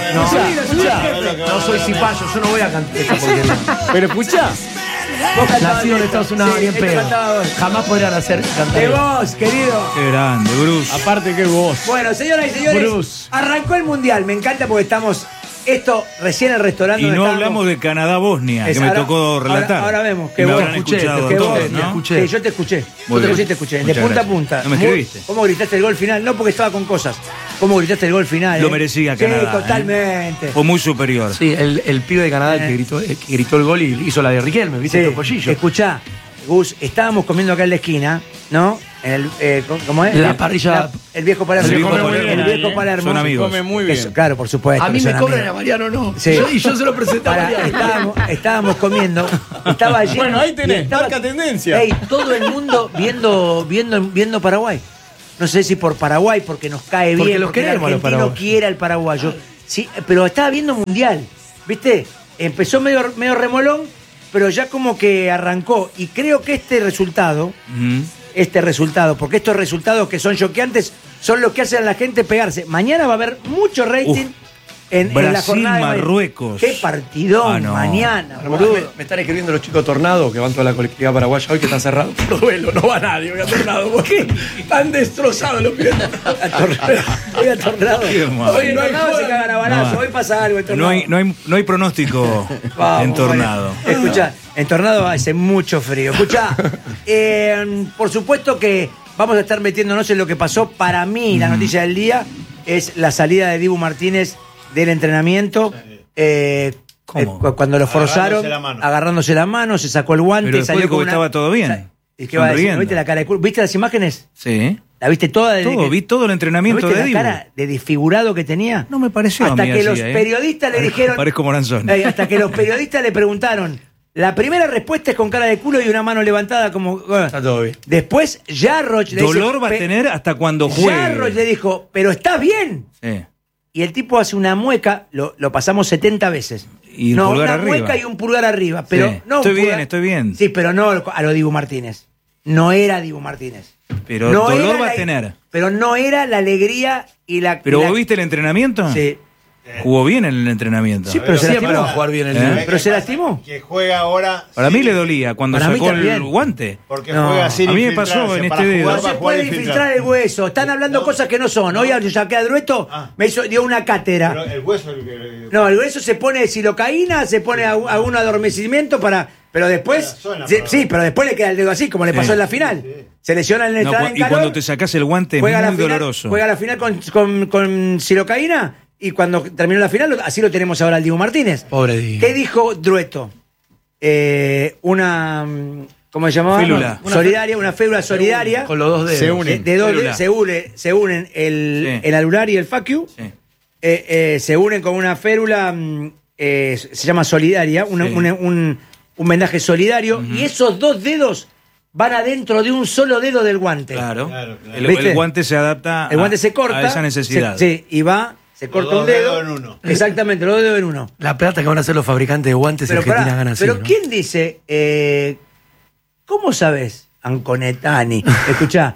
No soy cipayo, yo no voy a cantar esta porquería. Pero escuchá. Nacido en Estados Unidos, Sí, bien este pedo. cantaba vos. Jamás podrían hacer cantar. De vos, querido. Qué grande, Bruce. Aparte que vos. Bueno, señoras y señores, Bruce. arrancó el Mundial. Me encanta porque estamos... Esto, recién el restaurante... Y donde no estábamos- hablamos de Canadá-Bosnia, que Es- me ahora- tocó relatar. Ahora vemos. Y Que me vos habrán escuché, escuchado que vos todos, ¿no? escuché. Sí, yo te escuché. Muy bien. Te escuché. De Muchas punta a gracias. punta. No me escribiste. ¿Cómo gritaste el gol final? No, porque estaba con cosas. ¿Cómo gritaste el gol final? Lo merecía Canadá, Sí, totalmente. Fue muy superior. Sí, el pibe de Canadá que gritó el gol y hizo la de Riquelme, ¿viste? Sí, El pollillo. escuchá, Gus, estábamos comiendo acá en la esquina, ¿no? En el, ¿cómo es? La parrilla- El viejo Palermo. El viejo El Palermo. viejo Palermo. Son amigos. Come muy bien. Eso, claro, por supuesto. A mí que me son cobran y a amigos. Mariano no. Sí. Y yo se lo presenté a Mariano. Estábamos comiendo. Estaba lleno. Bueno, ahí tenés, y estaba- marca tendencia. Ey, todo el mundo viendo Paraguay. No sé si por Paraguay, porque nos cae Porque bien, los porque el queremos a los argentino paraguayos. quiere al paraguayo. Sí, pero estaba viendo Mundial, ¿viste? Empezó medio remolón, pero ya como que arrancó. Y creo que este resultado, porque estos resultados que son choqueantes, son los que hacen a la gente pegarse. Mañana va a haber mucho rating en la Brasil, jornada de mañana. Marruecos. Qué partidón Ah, no. mañana, Me boludo. están escribiendo los chicos Tornado, que van toda la colectividad paraguaya hoy, que están cerrados por duelo. No va nadie hoy a Tornado. ¿Por qué? Están destrozados los pibes. Hoy a Tornado. Qué mal. Hoy no hay Tornado se cagan a balazo. No. Hoy pasa algo en Tornado. No hay pronóstico Vamos, en Tornado. bueno. Escuchá, en Tornado hace mucho frío. Escuchá, por supuesto que vamos a estar metiéndonos en lo que pasó. Para mí, la noticia del día es la salida de Dibu Martínez del entrenamiento. ¿Cómo? Cuando lo forzaron, agarrándose la mano, se sacó el guante. Pero después salió dijo con que una- estaba todo bien. ¿Y qué va a decir? Sonriendo. ¿No viste la cara de culo? ¿Viste las imágenes? Sí. ¿La viste toda? Desde Todo, que- vi todo el ¿No entrenamiento viste de la Dibu. cara de desfigurado que tenía? No me pareció a Hasta mí que así, los periodistas le dijeron... Parezco Moranzón. Hasta que los periodistas le preguntaron. La primera respuesta es con cara de culo y una mano levantada como... Está todo bien. Después Jarroch le Dolor dice, va a tener hasta cuando juegue. Jarroch le dijo, pero está bien. Sí. Y el tipo hace una mueca, lo pasamos 70 veces. Y un no, pulgar una arriba. mueca y un pulgar arriba. Pero Sí. no un Estoy pulgar- bien, estoy bien. Sí, pero no a lo Dibu Martínez. No era Dibu Martínez. Pero No dolor era va a la- Tener. Pero no era la alegría y la... ¿Pero y la- vos viste el entrenamiento? Sí. Jugó bien en el entrenamiento. Sí, pero se Siempre lastimó. va a jugar bien el ¿Eh? nivel. ¿Pero se lastimó? Que juega ahora. Para sí, mí le dolía cuando Para mí sacó el también. guante. Porque No. juega sin A mí me pasó infiltrarse. en Para este dedo. jugar, No va a se jugar puede infiltrar el hueso. Están hablando cosas que no son. Hoy yo saqué a Drueto, dio una cátedra. Pero el hueso. No, el hueso se pone silocaína, se pone algún adormecimiento para. Pero después. Zona, Sí, pero después le queda el dedo así, como le pasó en la final. Se lesiona en el No, entrada en y calor, cuando te sacás el guante es juega la muy final, doloroso. Juega la final con silocaína y cuando terminó la final, así lo tenemos ahora al Dibu Martínez. Pobre Dibu. ¿Qué dijo Drueto? Una. ¿Cómo se llamaba? Félula. Una félula solidaria. Con los dos dedos. Se unen. De dos Félula. se unen el, Sí. el alular y el faciu. Sí. Se unen con una férula, se llama solidaria, Sí. un vendaje solidario, y esos dos dedos van adentro de un solo dedo del guante. Claro. El ¿Viste? guante se adapta El guante se corta. a esa necesidad. Sí, y se corta dos un dedo. dedos en uno. Exactamente, los dos dedos en uno. La plata que van a hacer los fabricantes de guantes Pero, argentinas pará, ganan así, pero ¿no? ¿quién dice? ¿Cómo sabes, Anconetani? Escuchá,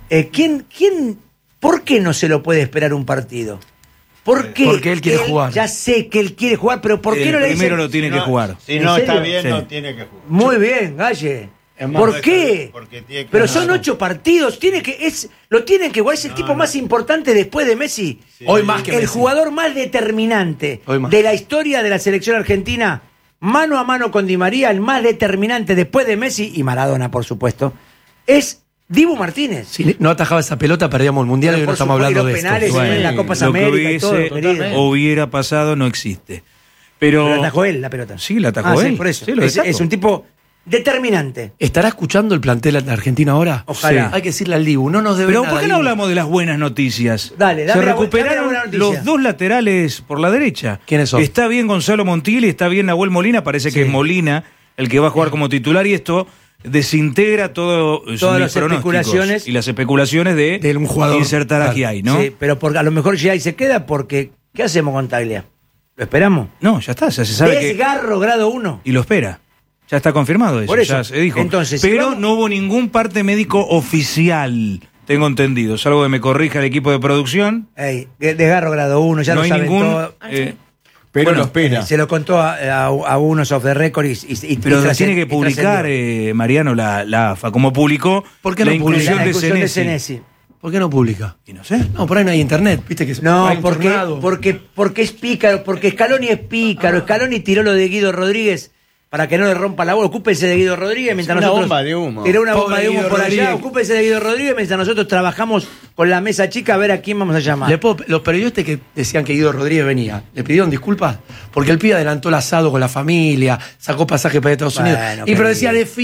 ¿por qué no se lo puede esperar un partido? ¿Por qué? Porque él quiere jugar. Ya sé que él quiere jugar, pero ¿por qué El no le dicen? primero lo tiene que jugar. Si ¿En no está serio? bien, Sí. no tiene que jugar. Muy bien, Galle. más, ¿Por qué? Porque tiene que Pero ganar. son 8 partidos, lo tienen que jugar, es el tipo más importante después de Messi. Hoy más que el Messi. jugador más determinante Hoy más. de la historia de la selección argentina mano a mano con Di María, el más determinante después de Messi y Maradona, por supuesto, es Dibu Martínez. Si no atajaba esa pelota, perdíamos el Mundial y no estamos hablando de penales, esto. en la Copa lo América y todo, que hubiera pasado no existe. Pero la atajó él la pelota. Sí, la atajó él. Sí, por eso. Sí, es un tipo determinante. ¿Estará escuchando el plantel de Argentina ahora? Ojalá. Hay que decirle al Dibu, no nos debe Pero nada, ¿por qué no Dibu? hablamos de las buenas noticias? Dale, Se dame recuperaron la buena noticia. los dos laterales por la derecha. ¿Quiénes son? Está bien Gonzalo Montiel y está bien Nahuel Molina. Parece que es Molina el que va a jugar como titular y esto desintegra todas las especulaciones y las especulaciones de un jugador. insertar a Giai, ¿no? Sí, pero a lo mejor Giai se queda porque ¿qué hacemos con Taglia? ¿Lo esperamos? No, ya está, ya se sabe que Desgarro grado 1. y lo espera. Ya está confirmado eso, Por eso. ya se dijo. Entonces, pero si vamos- no hubo ningún parte médico oficial, tengo entendido, salvo que me corrija el equipo de producción. Desgarro grado 1, ya no lo hay saben ningún todo. Pero bueno, lo espera. Se lo contó a unos off the record y pero lo tiene que y publicar trascendió. Mariano la AFA, como publicó ¿Por qué la no publica? inclusión La de discusión de Senesi. Senesi. ¿Por qué no publica? Y no sé. No, por ahí no hay internet, viste que No, hay un porque tornado. es pícaro, porque Scaloni es pícaro. Scaloni tiró lo de Guido Rodríguez para que no le rompa la bola. Ocúpense de Guido Rodríguez mientras Una nosotros. bomba de humo. Tiró una bomba Pobre de humo Guido por Rodríguez. allá. Ocúpense de Guido Rodríguez mientras nosotros trabajamos con la mesa chica a ver a quién vamos a llamar. Los periodistas que decían que Guido Rodríguez venía, ¿le pidieron disculpas? Porque el pibe adelantó el asado con la familia, sacó pasaje para Estados Bueno, Unidos. pero Pero decían, es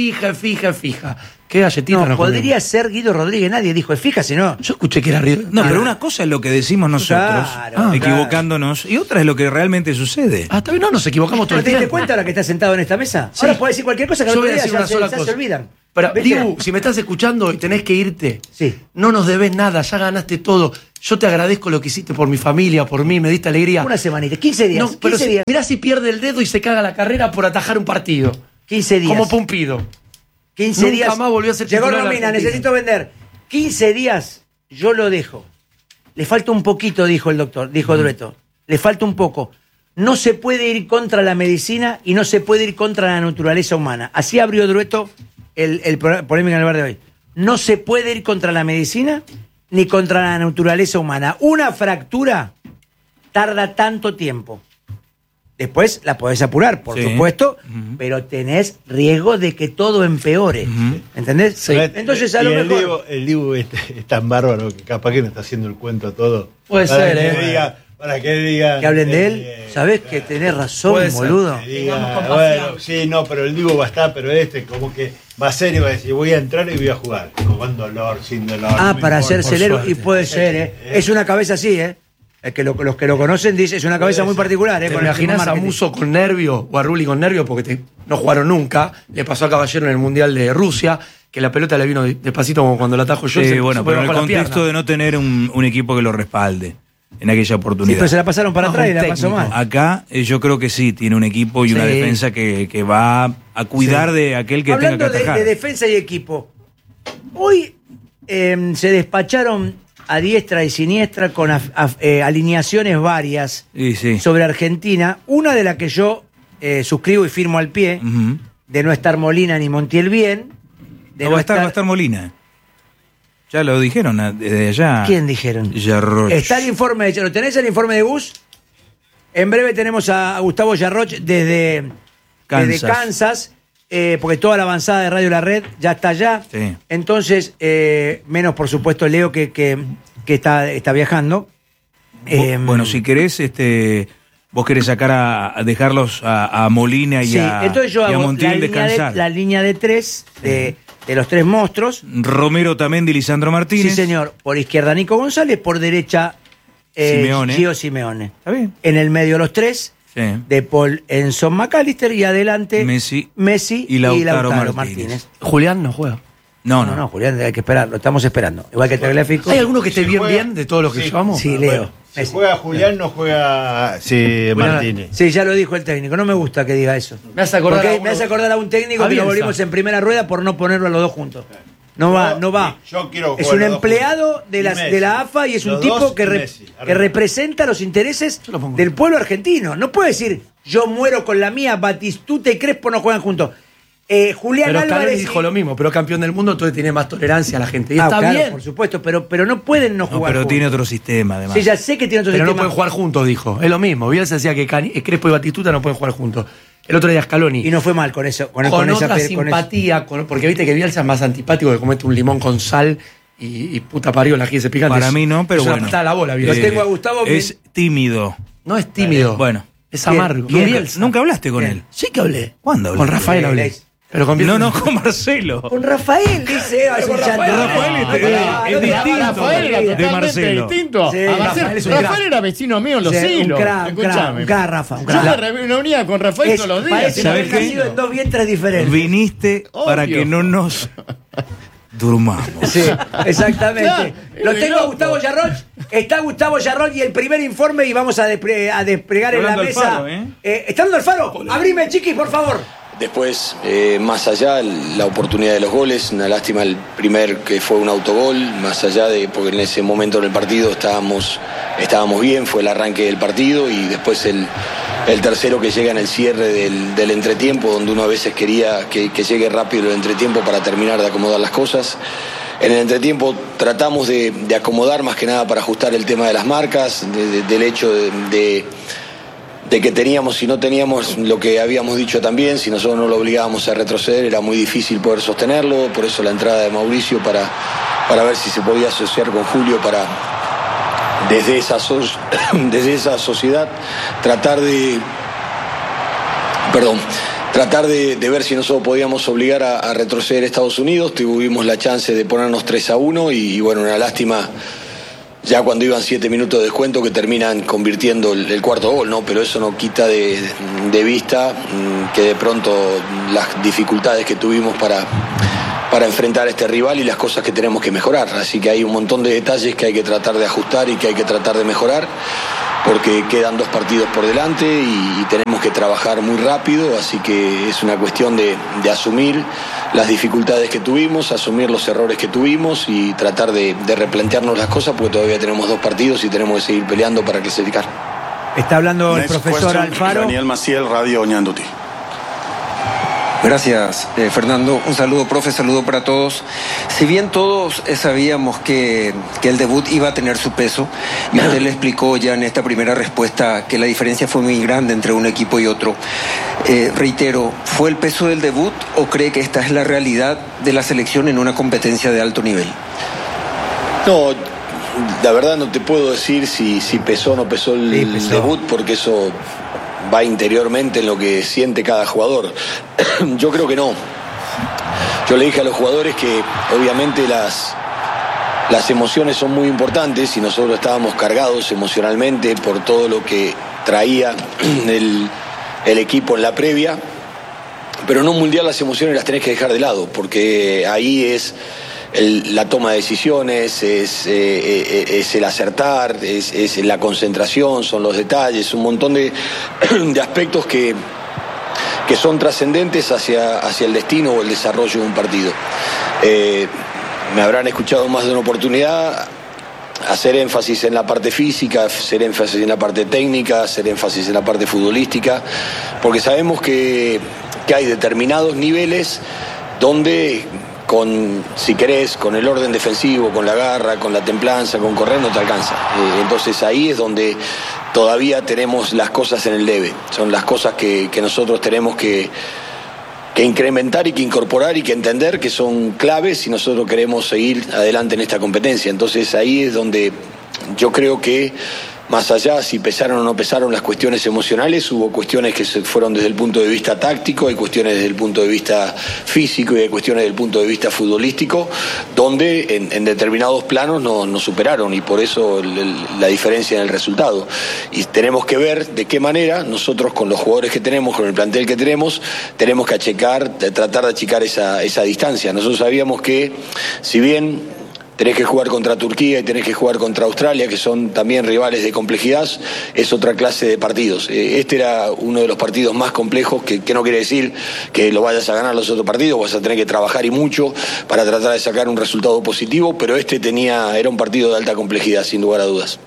fija. ¿Qué galletita No, nos podría comemos? ser Guido Rodríguez. Nadie dijo, fíjate, no. Yo escuché que era Guido. No, pero una cosa es lo que decimos nosotros, Claro, equivocándonos, y otra es lo que realmente sucede. Está bien, no, nos equivocamos todo ¿No el te diste tiempo. cuenta ahora que estás sentado en esta mesa? Sí. Ahora podés decir cualquier cosa que Yo no voy te a digas, decir una sola ya cosa. se olvidan. Pero, ¿Viste? Dibu, si me estás escuchando y tenés que irte, Sí. no nos debes nada, ya ganaste todo. Yo te agradezco lo que hiciste por mi familia, por mí, me diste alegría. Una semanita, 15 días. No, pero 15 días. mirá si pierde el dedo y se caga la carrera por atajar un partido. 15 días. Como Pumpido. 15 Nunca días. más volvió a ser Llegó titular de la Romina, Argentina. necesito vender. 15 días, yo lo dejo. Le falta un poquito, dijo el doctor, dijo Drueto. Le falta un poco. No se puede ir contra la medicina y no se puede ir contra la naturaleza humana. Así abrió Drueto el polémica en el bar de hoy. No se puede ir contra la medicina ni contra la naturaleza humana. Una fractura tarda tanto tiempo. Después la podés apurar, por Sí. supuesto, pero tenés riesgo de que todo empeore. ¿Entendés? Sí. Entonces, a lo Y mejor. el Dibu es tan bárbaro que capaz que no está haciendo el cuento todo. Puede Para ser, que para que diga. Que hablen de él. ¿Sabés que tenés razón, puede ser. boludo? Que diga, bueno, sí, no, pero el Dibu va a estar, pero como que va a ser y va a decir, voy a entrar y voy a jugar. Con dolor, sin dolor. Ah, no para me importa. hacerse el héroe. Y suerte. puede ser, ¿eh? Es una cabeza así, ¿eh? Es que los que lo conocen dicen, es una cabeza muy particular, ¿eh? ¿Te Con el imaginas a marketing. Musso con nervio o a Rulli con nervio porque no jugaron nunca? Le pasó a Caballero en el Mundial de Rusia, que la pelota le vino despacito como cuando la atajo yo. Sí, se bueno, fue pero en el bajo la contexto pierna. de no tener un equipo que lo respalde en aquella Sí, oportunidad. pero se la pasaron para No, atrás y un la pasó técnico. mal. Acá yo creo que sí, tiene un equipo y una Sí. defensa que va a cuidar de aquel que Hablando tenga que atajar. de defensa y equipo, hoy se despacharon a diestra y siniestra con alineaciones varias Sí, sí. sobre Argentina, una de las que yo suscribo y firmo al pie, Ujú. de no estar Molina ni Montiel bien, de No, va a estar Molina. Ya lo dijeron desde allá. ¿Quién dijeron? Yarroch. Está el informe, ¿lo tenés el informe de Gus? En breve tenemos a Gustavo Yarroch desde Kansas, porque toda la avanzada de Radio La Red ya está allá. Sí. Entonces, menos por supuesto Leo que está viajando. Bueno, si querés, vos querés sacar a dejarlos a Molina y sí, a, entonces yo y a hago Montiel descansar. la línea de tres de los tres monstruos. Romero Tamendi, Lisandro Martínez. Sí, señor. Por izquierda Nico González, por derecha Simeone. Gio Simeone. Está bien. En el medio los tres, Sí. de Paul Enson McAllister y adelante Messi y Lautaro Lautaro Martínez. Julián no juega. No, Julián, hay que esperar, lo estamos esperando. Igual que el Telegráfico. ¿Hay alguno que esté Si bien juega- bien de todos los que sí. llevamos? Sí, Leo. Si Messi. juega Julián, no juega Martínez. Sí, ya lo dijo el técnico. No me gusta que diga eso. Me hace acordar Porque a uno- me hace acordar a un técnico a que lo Bielsa. volvimos en primera rueda por no ponerlo a los dos juntos. No va. Yo quiero Es jugar un los dos empleado juntos. de Y la, Messi. de la AFA y es un Los tipo dos que, y Messi. que representa los intereses Yo lo pongo. del pueblo argentino. No puede decir, yo muero con la mía, Batistuta y Crespo no juegan juntos. Julián Pero Álvarez. Scaloni dijo lo mismo, pero campeón del mundo, entonces tiene más tolerancia a la gente. Y Ah, está claro, bien. por supuesto, pero no pueden no No, jugar. pero juntos. tiene otro sistema, además. Sí, ya sé que tiene otro Pero no sistema. pueden jugar juntos, dijo. Es lo mismo. Bielsa decía que Crespo y Batistuta no pueden jugar juntos. El otro día Scaloni. Y no fue mal con eso. Con Con esa otra pe- con eso. simpatía, porque viste que Bielsa es más antipático, que comete un limón con sal y puta parió la ese picante. Para mí no, pero es bueno. una patada a la bola, Lo Bielsa. tengo a Gustavo. Es tímido. No es tímido. Bueno. Es amargo. ¿Quién? Bielsa. ¿Nunca hablaste con ¿Quién? él? Sí que hablé. ¿Cuándo Con hablaste? Rafael hablé. Pero con Bielsa. No, con Marcelo. Con Rafael, dice. Rafael es distinto Rafael era de totalmente Marcelo. distinto. Sí, a Marcelo. Rafael es un Rafael crack. era vecino mío en Los Hilos. Escuchame. Un crack, Rafa. Un Yo crack. me reunía con Rafael todos los días. Parece ¿Sabés haber qué? nacido en dos vientres diferentes. Viniste para Obvio. que no nos durmamos. Sí, exactamente. Claro, Lo es tengo a loco. Gustavo Yarroch. Está Gustavo Yarroch y el primer informe y vamos a desplegar en la Hablando mesa. Alfaro, ¿Está hablando Alfaro? Abrime, chiqui, por favor. Después, más allá, la oportunidad de los goles, una lástima el primer que fue un autogol, más allá de, porque en ese momento en el partido estábamos bien, fue el arranque del partido y después el tercero que llega en el cierre del entretiempo, donde uno a veces quería que llegue rápido el entretiempo para terminar de acomodar las cosas. En el entretiempo tratamos de acomodar más que nada para ajustar el tema de las marcas, del hecho de que teníamos, si no teníamos lo que habíamos dicho también, si nosotros no lo obligábamos a retroceder, era muy difícil poder sostenerlo, por eso la entrada de Mauricio para ver si se podía asociar con Julio para, desde esa sociedad, tratar de ver si nosotros podíamos obligar a retroceder a Estados Unidos. Tuvimos la chance de ponernos 3-1 y bueno, una lástima. Ya cuando iban 7 minutos de descuento que terminan convirtiendo el cuarto gol, ¿no? Pero eso no quita de vista que de pronto las dificultades que tuvimos para enfrentar a este rival y las cosas que tenemos que mejorar. Así que hay un montón de detalles que hay que tratar de ajustar y que hay que tratar de mejorar, porque quedan 2 partidos por delante y tenemos que trabajar muy rápido, así que es una cuestión de asumir las dificultades que tuvimos, asumir los errores que tuvimos y tratar de replantearnos las cosas, porque todavía tenemos 2 partidos y tenemos que seguir peleando para clasificar. Está hablando el profesor Alfaro. Daniel Maciel, Radio Oñanduti. Gracias, Fernando. Un saludo, profe, saludo para todos. Si bien todos sabíamos que el debut iba a tener su peso, y usted le explicó ya en esta primera respuesta que la diferencia fue muy grande entre un equipo y otro, reitero, ¿fue el peso del debut o cree que esta es la realidad de la selección en una competencia de alto nivel? No, la verdad no te puedo decir si pesó o no pesó el debut, porque eso va interiormente en lo que siente cada jugador. Yo creo que no. Yo le dije a los jugadores que obviamente las emociones son muy importantes y nosotros estábamos cargados emocionalmente por todo lo que traía el equipo en la previa, pero en un mundial las emociones las tenés que dejar de lado, porque ahí es la toma de decisiones, es el acertar, es la concentración, son los detalles, un montón de aspectos que son trascendentes hacia el destino o el desarrollo de un partido. Me habrán escuchado más de una oportunidad hacer énfasis en la parte física, hacer énfasis en la parte técnica, hacer énfasis en la parte futbolística, porque sabemos que hay determinados niveles donde, si querés, con el orden defensivo, con la garra, con la templanza, con correr, no te alcanza. Entonces ahí es donde todavía tenemos las cosas en el debe. Son las cosas que nosotros tenemos que incrementar y que incorporar y que entender que son claves si nosotros queremos seguir adelante en esta competencia. Entonces ahí es donde yo creo que, más allá si pesaron o no pesaron las cuestiones emocionales, hubo cuestiones que se fueron desde el punto de vista táctico, hay cuestiones desde el punto de vista físico y hay cuestiones desde el punto de vista futbolístico, donde en determinados planos nos superaron y por eso la diferencia en el resultado. Y tenemos que ver de qué manera nosotros, con los jugadores que tenemos, con el plantel que tenemos que tratar de achicar esa distancia. Nosotros sabíamos que, si bien tenés que jugar contra Turquía y tenés que jugar contra Australia, que son también rivales de complejidad, es otra clase de partidos. Este era uno de los partidos más complejos, que no quiere decir que lo vayas a ganar los otros partidos, vas a tener que trabajar y mucho para tratar de sacar un resultado positivo, pero era un partido de alta complejidad, sin lugar a dudas.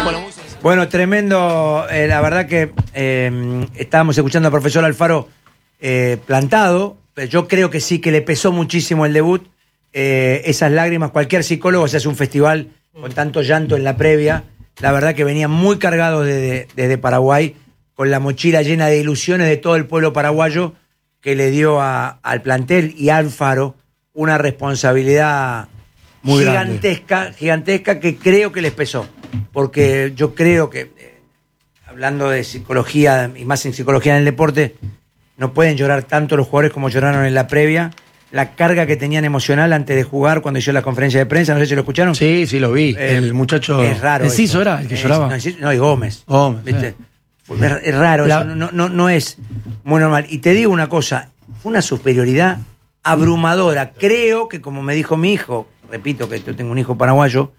Bueno, tremendo. La verdad que estábamos escuchando al profesor Alfaro plantado, pero yo creo que sí, que le pesó muchísimo el debut, esas lágrimas. Cualquier psicólogo se hace un festival con tanto llanto en la previa. La verdad que venía muy cargado desde Paraguay, con la mochila llena de ilusiones de todo el pueblo paraguayo, que le dio al plantel y a Alfaro una responsabilidad muy gigantesca, que creo que les pesó. Porque yo creo que, hablando de psicología, y más en psicología en el deporte, no pueden llorar tanto los jugadores como lloraron en la previa. La carga que tenían emocional antes de jugar, cuando hizo la conferencia de prensa, no sé si lo escucharon. Sí, lo vi. El muchacho. Es raro. Enciso era el que lloraba. No, y Gómez. ¿Viste? Es raro, eso no es muy normal. Y te digo una cosa, fue una superioridad abrumadora. Creo que, como me dijo mi hijo, repito que yo tengo un hijo paraguayo,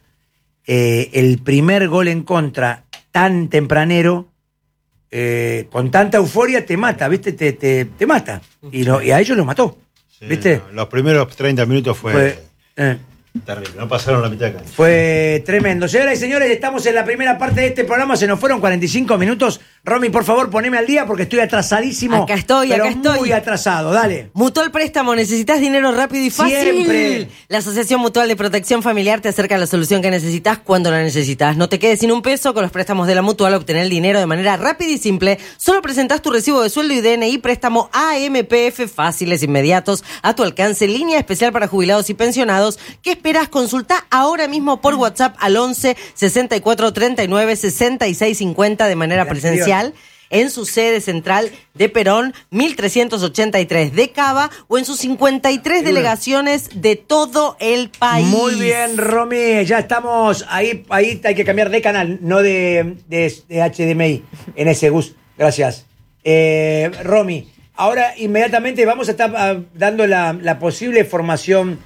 el primer gol en contra tan tempranero, con tanta euforia, te mata, ¿viste? Te mata. Y a ellos los mató. Sí, ¿viste? Los primeros 30 minutos fue terrible, no pasaron la mitad de cancha. Fue tremendo. Señoras y señores, estamos en la primera parte de este programa, se nos fueron 45 minutos. Romy, por favor, poneme al día porque estoy atrasadísimo. Acá estoy. Muy atrasado, dale. Mutual Préstamo, ¿necesitas dinero rápido y fácil? Siempre. La Asociación Mutual de Protección Familiar te acerca a la solución que necesitas cuando la necesitas. No te quedes sin un peso. Con los préstamos de la Mutual, obtener el dinero de manera rápida y simple. Solo presentás tu recibo de sueldo y DNI. Préstamo AMPF, fáciles, inmediatos, a tu alcance. Línea especial para jubilados y pensionados. ¿Qué esperás? Consulta ahora mismo por WhatsApp al 11 64 39 66 50 de manera presencial en su sede central de Perón, 1383 de Cava, o en sus 53 delegaciones de todo el país. Muy bien, Romy, ya estamos ahí hay que cambiar de canal, no de HDMI en ese Gus. Gracias. Romy, ahora inmediatamente vamos a estar dando la posible formación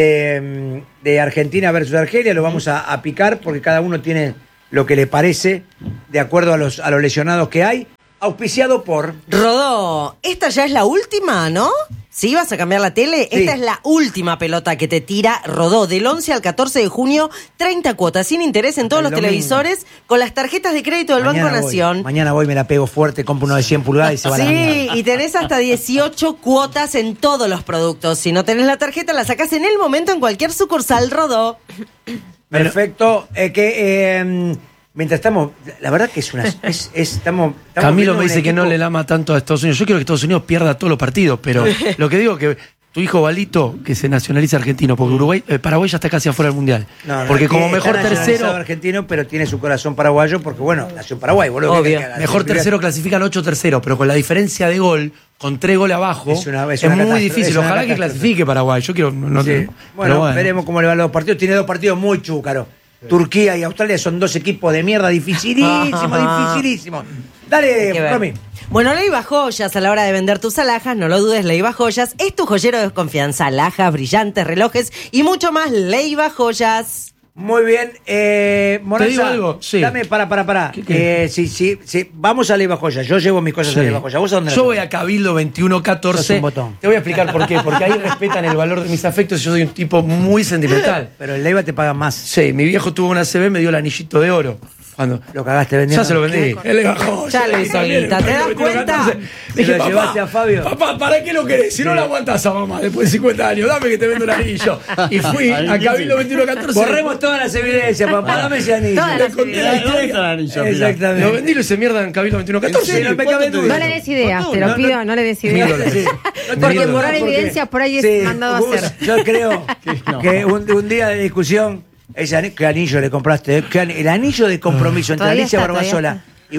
de Argentina versus Argelia. Lo vamos a picar porque cada uno tiene lo que le parece de acuerdo a los lesionados que hay. Auspiciado por Rodó. Esta ya es la última, ¿no? ¿Sí? ¿Vas a cambiar la tele? Sí. Esta es la última pelota que te tira Rodó. Del 11 al 14 de junio, 30 cuotas sin interés en todos los televisores con las tarjetas de crédito del Banco Nación. Mañana voy, me la pego fuerte, compro uno de 100 pulgadas y se va a la mierda. Sí, y tenés hasta 18 cuotas en todos los productos. Si no tenés la tarjeta, la sacás en el momento en cualquier sucursal Rodó. Perfecto. Mientras estamos, la verdad que es una... estamos Camilo me dice que no le lama tanto a Estados Unidos. Yo quiero que Estados Unidos pierda todos los partidos, pero lo que digo es que tu hijo Balito, que se nacionaliza argentino, porque Paraguay ya está casi afuera del Mundial. Porque como mejor tercero... argentino, pero tiene su corazón paraguayo, porque bueno, nació en Paraguay, boludo. Obvio. Mejor tercero clasifican 8 terceros, pero con la diferencia de gol, con 3 goles abajo, es muy difícil. Ojalá que clasifique Paraguay. Yo quiero... Bueno, veremos cómo le van los 2 partidos. Tiene 2 partidos muy chúcaros. Turquía y Australia son 2 equipos de mierda dificilísimos. Dale, Romy. Bueno, Leiva Joyas, a la hora de vender tus alhajas, no lo dudes, Leiva Joyas es tu joyero de confianza. Alhajas, brillantes, relojes y mucho más. Leiva Joyas. Muy bien, Moraza, ¿te digo algo? Sí. Dame, para. Sí, vamos a Leiva Joyas. Yo llevo mis cosas a Leiva Joyas. ¿Vos a dónde? Yo voy a Cabildo 2114. Te voy a explicar por qué. Porque ahí respetan el valor de mis afectos y yo soy un tipo muy sentimental. Pero el Leiva te paga más. Sí, mi viejo tuvo una CB, me dio el anillito de oro. Cuando lo cagaste vendiendo. Ya se lo vendí. Él le bajó. Ya le hizo guita. ¿Te das cuenta? Dije, lo llevaste a Fabio. Papá, ¿para qué lo querés? Si no lo aguantás a mamá después de 50 años, dame que te vendo un anillo. Y fui a Cabildo 2114. Borremos todas las evidencias, papá, dame ese anillo. Le conté la historia. Exactamente. Lo vendí y lo hice mierda en Cabildo 2114. No le des ideas, te lo pido, no le des ideas. Porque borrar evidencias por ahí es mandado a hacer. Yo creo que un día de discusión, ¿qué anillo le compraste? El anillo de compromiso entre Alicia Barbasola y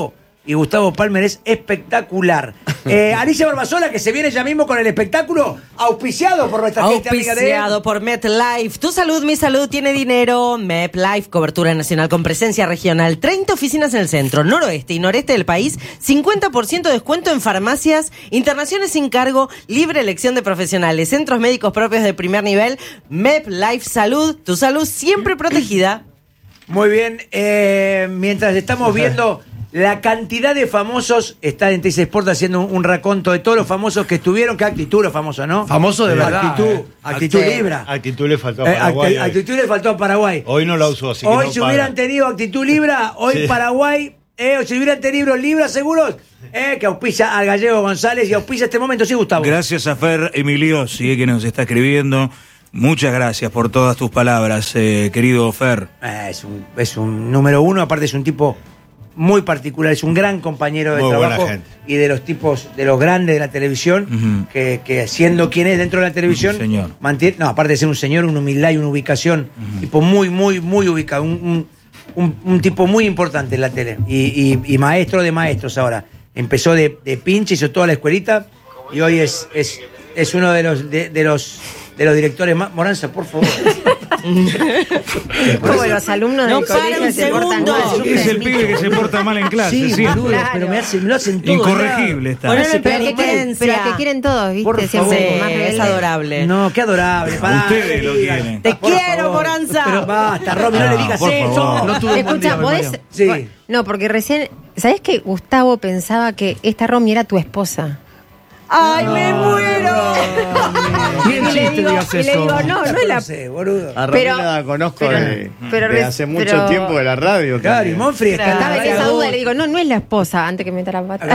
Gustavo Palmer es espectacular. Alicia Barbasola, que se viene ya mismo con el espectáculo, auspiciado por nuestra gente amiga de... Auspiciado por MetLife. Tu salud, mi salud, tiene dinero. MetLife, cobertura nacional con presencia regional. 30 oficinas en el centro, noroeste y noreste del país. 50% de descuento en farmacias. Internaciones sin cargo. Libre elección de profesionales. Centros médicos propios de primer nivel. MetLife Salud. Tu salud siempre protegida. Muy bien. Mientras estamos viendo... La cantidad de famosos, está en Teis Sport haciendo un raconto de todos los famosos que estuvieron. Qué actitud los famosos, ¿no? Famosos de verdad. Actitud Libra. Actitud le faltó a Paraguay. Actitud le faltó a Paraguay. Hoy no la usó, así que hoy no si paga. hubieran tenido actitud Libra, hoy sí. Paraguay Ochilvirante Libros Seguros, que auspicia al Gallego González y auspicia este momento. Sí, Gustavo. Gracias a Fer Emiliosi, que nos está escribiendo. Muchas gracias por todas tus palabras, querido Fer. Es un número uno, aparte es un tipo muy particular, es un gran compañero de trabajo y de los tipos, de los grandes de la televisión, que siendo quien es dentro de la televisión, mantiene, no, aparte de ser un señor, una humildad y una ubicación, tipo muy ubicado, un tipo muy importante en la tele y maestro de maestros ahora. Empezó de pinche, hizo toda la escuelita y hoy es uno de los directores más. Moranza, por favor. Como los alumnos del colegio se portan mal. Es el pibe que se porta mal en clase. Sí, boludo, claro. Pero me lo hacen todo. Incorregible está. Pero que quieren todos, ¿viste? Por favor, es adorable. No, qué adorable. Ustedes lo quieren. Te quiero, Moranza. Pero basta, Romy, no le digas eso. Escucha, ¿podés? Sí. No, porque recién, ¿sabés que Gustavo pensaba que esta Romy era tu esposa? ¡Ay, me muero! Bien chiste, digas eso. Y le digo, no es la... sé, boludo. A Romina la conozco de hace mucho tiempo de la radio. Claro, y Monfrey estaba en esa duda y le digo, no es la esposa, antes que meta la pata.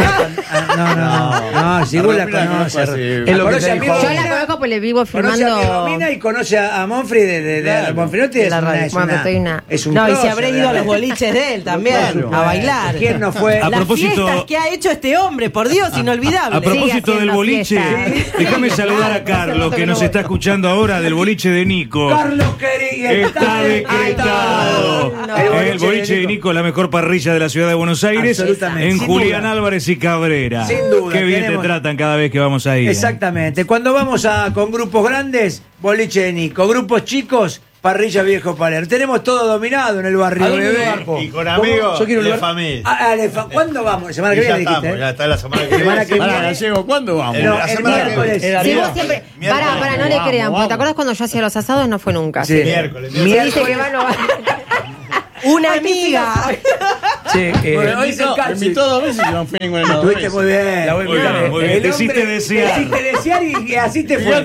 No, si vos la conoces. Yo la conozco porque le vivo filmando. Conoce a Romina y conoce a Monfrey de Monfrinotti. De la radio. Es un no, y se habrá ido a los boliches de él también, a bailar. ¿Quién no fue? Las fiestas que ha hecho este hombre, por Dios, inolvidable. A propósito del boliche, déjame saludar a Carlos, que nos está escuchando ahora del boliche de Nico. Carlos querido, está decretado. El boliche de Nico, la mejor parrilla de la ciudad de Buenos Aires, en Julián Álvarez y Cabrera. Sin duda. Qué bien te tratan cada vez que vamos ahí. Exactamente. Cuando vamos con grupos grandes, boliche de Nico. Grupos chicos, parrilla Viejo Palermo. Tenemos todo dominado en el barrio. Y con amigos de familia. ¿Cuándo vamos? La semana que viene dijiste. Ya está la semana que viene. Gallego, ¿cuándo vamos? La semana que viene. Si vos siempre... Para, no le crean. Porque ¿te acuerdas cuando yo hacía los asados? No fue nunca. Sí. Miércoles. Dice que va, no va. Una amiga. Hoy se invitó 2 veces y no fui ninguna de las 2 veces. Estuviste muy bien. La voy a invitar. Muy bien. Te hiciste desear. Te hiciste desear y así te fue.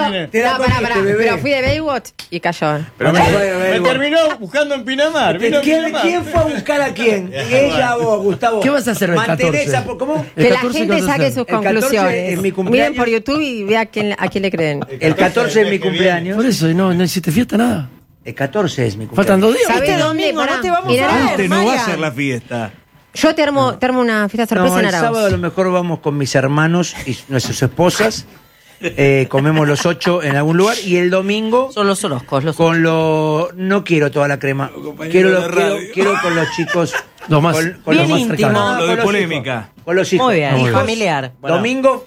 Pero fui de Baywatch y cayó. Pero me terminó buscando en Pinamar. ¿Quién fue a buscar a quién? Ella o vos, Gustavo. ¿Qué vas a hacer el 14? ¿Cómo? Que la gente saque sus conclusiones. En mi cumpleaños. Miren por YouTube y vean a quién le creen. El 14 es mi cumpleaños. Por eso, no hiciste fiesta, nada. El 14 es mi cumpleaños. Faltan 2 días. ¿Sabés dónde? No te vamos a ver, Antes no va a ser la fiesta. Yo te armo una fiesta sorpresa en el Arauz. sábado a lo mejor vamos con mis hermanos y nuestras esposas. Comemos los 8 en algún lugar y el domingo son los Orozcos. No quiero toda la crema. Quiero con los chicos. Los más, con bien los más íntimo. Lo de polémica. Con los hijos. Muy bien, hijos, familiar. Domingo,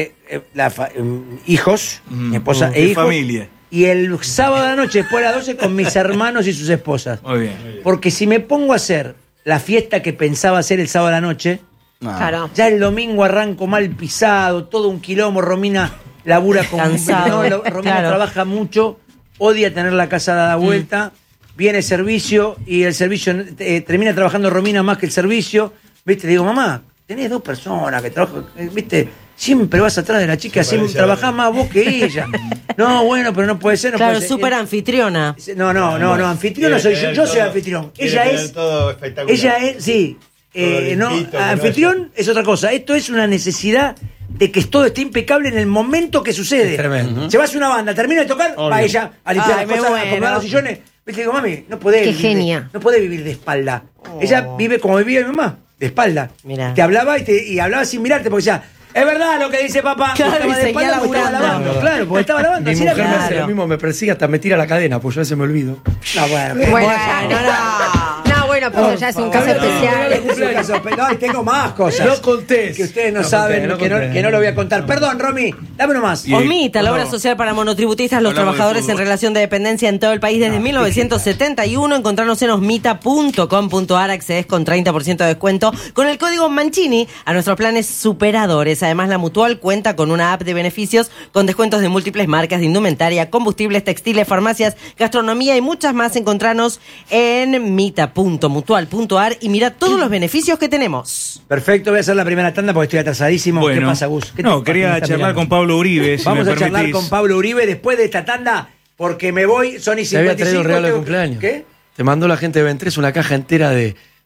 hijos, mi esposa e hijos. Familia. Y el sábado de la noche, después de las 12, con mis hermanos y sus esposas. Muy bien. Porque si me pongo a hacer la fiesta que pensaba hacer el sábado de la noche, claro. Ya el domingo arranco mal pisado, todo un quilombo. Romina labura con cansado. Romina trabaja mucho, odia tener la casa dada vuelta, viene servicio y el servicio termina trabajando Romina más que el servicio. ¿Viste? Le digo, mamá, tenés 2 personas que trabajan, ¿viste? Siempre vas atrás de la chica, siempre trabajás más vos que ella. No, bueno, pero no puede ser. No claro, puede ser. súper anfitriona. No, anfitriona soy yo. Yo soy anfitrión. Ella es. Todo espectacular. Ella es, sí. Anfitrión es otra cosa. Esto es una necesidad de que todo esté impecable en el momento que sucede. Tremendo. Se va a hacer una banda, termina de tocar, va ella a limpiar las cosas, a acomodar los sillones. Me digo, mami, no podés. Qué genia. No podés vivir de espalda. Ella vive como vivía mi mamá, de espalda. Mirá. Te hablaba y hablaba sin mirarte porque decía. Es verdad lo que dice papá. Claro, y seguía laburando. Claro, porque estaba lavando. Mi mujer me hace lo mismo, me persigue hasta me tira la cadena, pues yo a veces me olvido. No, bueno. Bueno, pero ya es un caso especial. No, y tengo más cosas. No contés. Que ustedes no saben, que no lo voy a contar. Perdón, Romy, dame uno más. OSMITA, la obra social para monotributistas, los trabajadores en relación de dependencia en todo el país desde 1971. Encontrarnos en osmita.com.ar, accedes con 30% de descuento con el código Mancini a nuestros planes superadores. Además, la Mutual cuenta con una app de beneficios con descuentos de múltiples marcas de indumentaria, combustibles, textiles, farmacias, gastronomía y muchas más. Encontrarnos en mita.mutual.ar y mira todos los beneficios que tenemos. Perfecto, voy a hacer la primera tanda porque estoy atrasadísimo. Bueno, ¿qué pasa, Gus? quería charlar con Pablo Uribe. Si Vamos me a charlar con Pablo Uribe después de esta tanda porque me voy, son y 55. Te había traído un regalo de cumpleaños. ¿Qué? Te mandó la gente de Ventres una caja entera de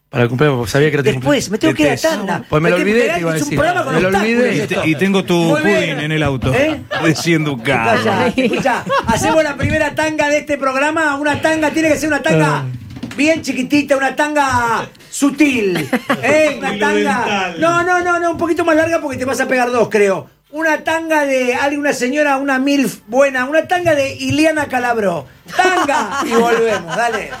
Para el cumpleaños, porque sabía que era tu Después, me tengo que ir a tanda. Pues me lo olvidé, te iba a decir. Me lo olvidé. Y tengo tu pudín en el auto. Recién educado. Escuchá, hacemos la primera tanga de este programa. Una tanga, tiene que ser una tanga bien chiquitita, una tanga sutil. Una tanga. No, un poquito más larga porque te vas a pegar dos, creo. Una tanga de una señora, una MILF buena, una tanga de Iliana Calabró. Tanga y volvemos, dale.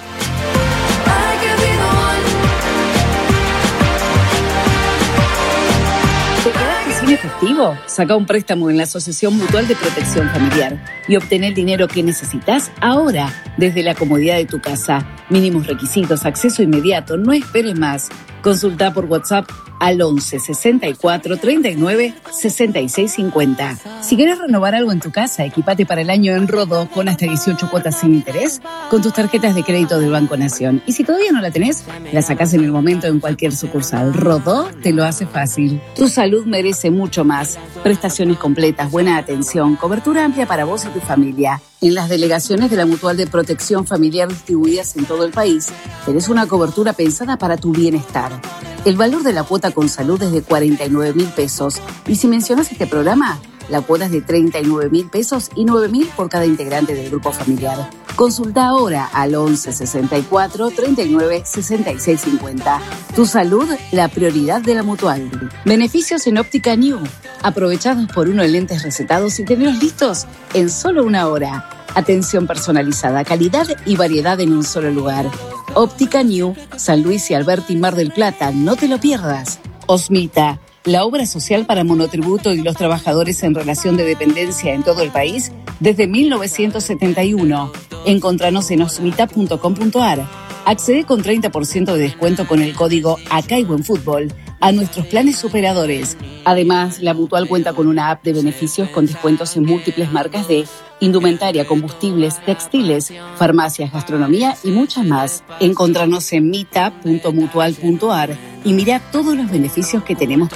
¿Te quedaste sin efectivo? Saca un préstamo en la Asociación Mutual de Protección Familiar y obtén el dinero que necesitas ahora, desde la comodidad de tu casa. Mínimos requisitos, acceso inmediato, no esperes más. Consulta por WhatsApp al 11 64 39 66 50. Si querés renovar algo en tu casa, equipate para el año en Rodó con hasta 18 cuotas sin interés con tus tarjetas de crédito del Banco Nación. Y si todavía no la tenés, la sacás en el momento en cualquier sucursal. Rodó te lo hace fácil. Tu salud merece mucho más. Prestaciones completas, buena atención, cobertura amplia para vos y tu familia. En las delegaciones de la Mutual de Protección Familiar distribuidas en todo el país, tenés una cobertura pensada para tu bienestar. El valor de la cuota con salud es de 49.000 pesos. Y si mencionas este programa, la cuota es de 39.000 pesos y 9.000 por cada integrante del grupo familiar. Consulta ahora al 11 64 39 66 50. Tu salud, la prioridad de la Mutual. Beneficios en Óptica New. Aprovechados por uno en lentes recetados y tenerlos listos en solo una hora. Atención personalizada, calidad y variedad en un solo lugar. Óptica New, San Luis y Alberti, Mar del Plata. No te lo pierdas. Osmita, la obra social para monotributo y los trabajadores en relación de dependencia en todo el país desde 1971. Encontranos en osmita.com.ar. Accede con 30% de descuento con el código ACAIBUENFUTBOL a nuestros planes superadores. Además, la Mutual cuenta con una app de beneficios con descuentos en múltiples marcas de indumentaria, combustibles, textiles, farmacias, gastronomía y muchas más. Encontranos en mita.mutual.ar y mira todos los beneficios que tenemos